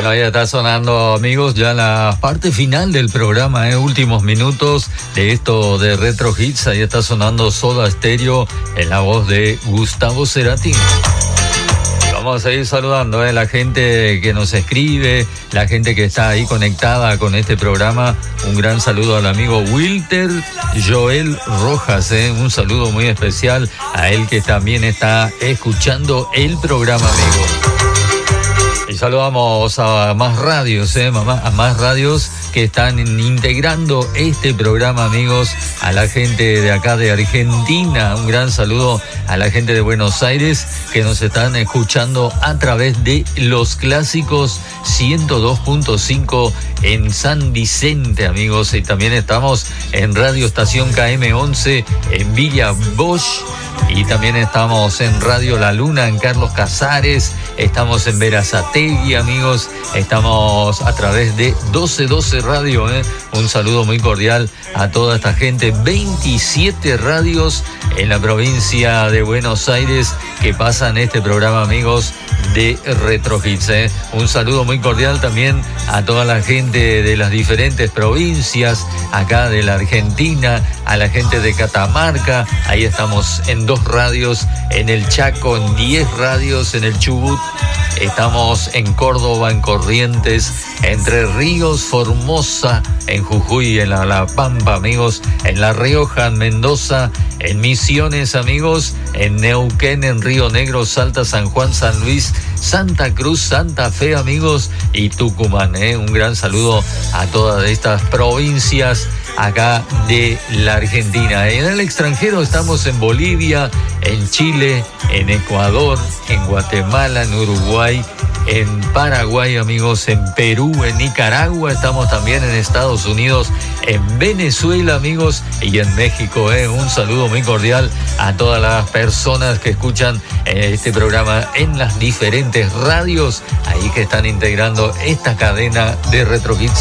Bueno, ahí está sonando, amigos, ya la parte final del programa, últimos minutos de esto de Retro Hits. Ahí está sonando Soda Stereo en la voz de Gustavo Cerati. Vamos a seguir saludando a la gente que nos escribe, la gente que está ahí conectada con este programa. Un gran saludo al amigo Wilter Joel Rojas, un saludo muy especial a él que también está escuchando el programa, amigo. Y saludamos a más radios, a más radios que están integrando este programa, amigos, a la gente de acá de Argentina. Un gran saludo a la gente de Buenos Aires que nos están escuchando a través de los clásicos 102.5 en San Vicente, amigos. Y también estamos en Radio Estación KM11 en Villa Bosch. Y también estamos en Radio La Luna en Carlos Casares, estamos en Verazategui, amigos, estamos a través de 1212 Radio, Un saludo muy cordial a toda esta gente, 27 radios en la provincia de Buenos Aires que pasan este programa, amigos, de Retro Hits, Un saludo muy cordial también a toda la gente de las diferentes provincias acá de la Argentina, a la gente de Catamarca. Ahí estamos en 2 radios, en el Chaco en 10 radios, en el Chubut estamos, en Córdoba, en Corrientes, Entre Ríos, Formosa, en Jujuy, en La Pampa, amigos, en La Rioja, en Mendoza, en Misiones, amigos, en Neuquén, en Río Negro, Salta, San Juan, San Luis, Santa Cruz, Santa Fe, amigos, y Tucumán. Un gran saludo a todas estas provincias acá de la Argentina. En el extranjero estamos en Bolivia, en Chile, en Ecuador, en Guatemala, en Uruguay, en Paraguay, amigos, en Perú, en Nicaragua, estamos también en Estados Unidos, en Venezuela, amigos, y en México. Un saludo muy cordial a todas las personas que escuchan este programa en las diferentes radios, ahí que están integrando esta cadena de Retro Hits.